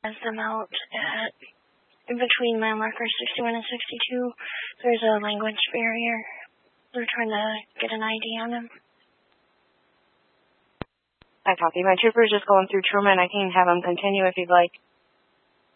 has them out at, in between mile markers 61 and 62. There's a language barrier. We're trying to get an ID on him. I copy. My trooper's just going through Truman. I can have him continue if you'd like.